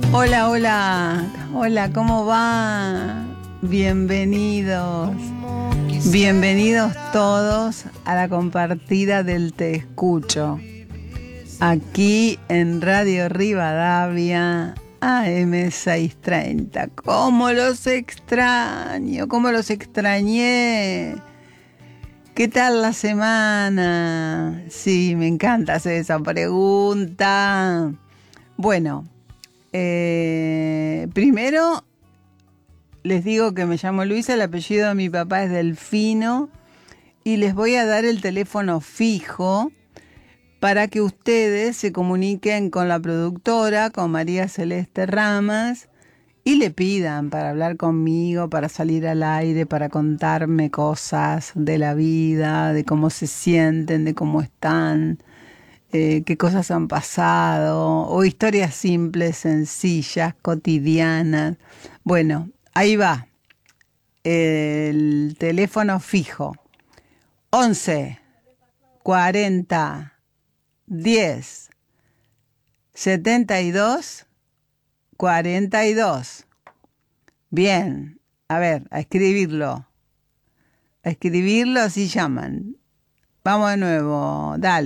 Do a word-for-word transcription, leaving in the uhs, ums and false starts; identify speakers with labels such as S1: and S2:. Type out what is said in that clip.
S1: Hola, hola, hola, ¿cómo va? Bienvenidos, bienvenidos todos a la compartida del Te Escucho, aquí en Radio Rivadavia, A M seiscientos treinta. ¿Cómo los extraño? ¿Cómo los extrañé? ¿Qué tal la semana? Sí, me encanta hacer esa pregunta. Bueno, eh, primero les digo que me llamo Luisa, el apellido de mi papá es Delfino y les voy a dar el teléfono fijo para que ustedes se comuniquen con la productora, con María Celeste Ramas, y le pidan para hablar conmigo, para salir al aire, para contarme cosas de la vida, de cómo se sienten, de cómo están, eh, qué cosas han pasado, o historias simples, sencillas, cotidianas. Bueno, ahí va. El teléfono fijo. once cuarenta diez setenta y dos cuarenta y dos. Bien, a ver, a escribirlo. A escribirlo, así llaman. Vamos de nuevo, dale.